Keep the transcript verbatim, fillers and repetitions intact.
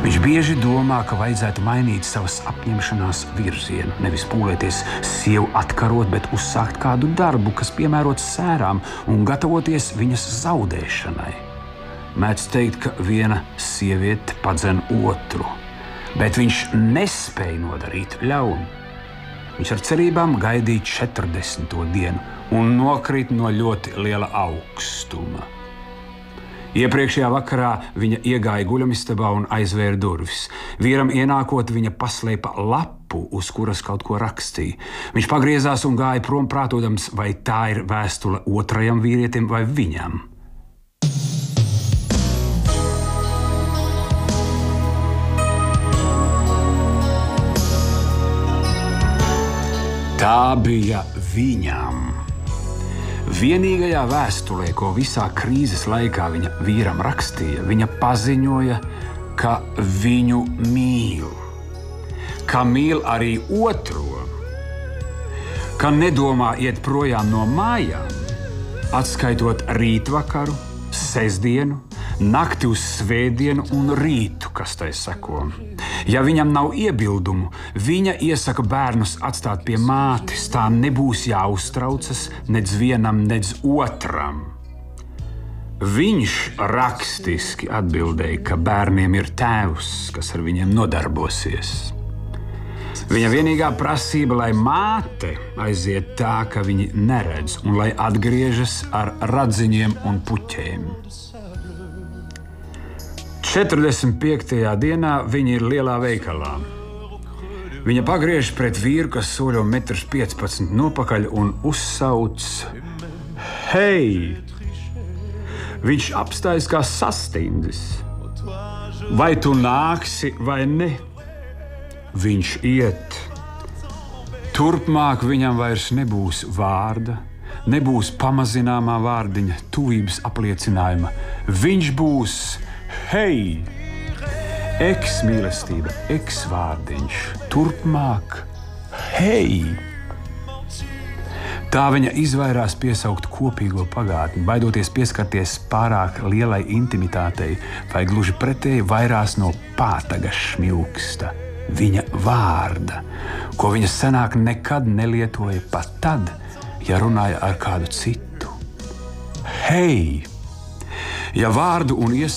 Viņš bieži domā, ka vajadzētu mainīt savas apņemšanās virzienu, nevis pūlēties sievu atkarot, bet uzsākt kādu darbu, kas piemērots sērām un gatavoties viņas zaudēšanai. Mēdz teikt, ka viena sieviete padzen otru, bet viņš nespēja nodarīt ļaunu. Viņš ar cerībām gaidīja četrdesmito dienu un nokrīt no ļoti liela augstuma. Iepriekšējā vakarā viņa iegāja guļamistabā un aizvēra durvis. Vīram ienākot, viņa paslēpa lapu, uz kuras kaut ko rakstīja. Viņš pagriezās un gāja prom, prātodams, vai tā ir vēstule otrajam vīrietim vai viņam. Tā bija viņam. Vienīgajā vēstulē, ko visā krīzes laikā viņa vīram rakstīja, viņa paziņoja, ka viņu mīl, ka mīl arī otro, ka nedomā iet projām no mājām, atskaitot rītvakaru, sestdienu, nakti uz svētdienu un rītu, kas tai seko. Ja viņam nav iebildumu, viņa iesaka bērnus atstāt pie mātes, tā nebūs jāuztraucas nedz vienam, nedz otram. Viņš rakstiski atbildēja, ka bērniem ir tēvs, kas ar viņiem nodarbosies. Viņa vienīgā prasība, lai māte aiziet tā, ka viņi neredz, un lai atgriežas ar radziņiem un puķēm. četrdesmit piektajā dienā viņa ir lielā veikalā. Viņa pagriež pret vīru, kas soļo metrs piecpadsmit nopakaļ un uzsauc: Hei! Viņš apstājas kā sastindzis. Vai tu nāksi vai ne? Viņš iet. Turpmāk viņam vairs nebūs vārda, nebūs pamazināmā vārdiņa, tuvības apliecinājuma. Viņš būs hei, eks-mīlestība, eks-vārdiņš, turpmāk hei. Tā viņa izvairās piesaukt kopīgo pagātni, baidoties pieskarties pārāk lielai intimitātei, vai gluži pretēji vairās no pātaga šmilksta, viņa vārda, ko viņa senāk nekad nelietoja pat tad, ja runāja ar kādu citu. Hei! Ja vārdu un ies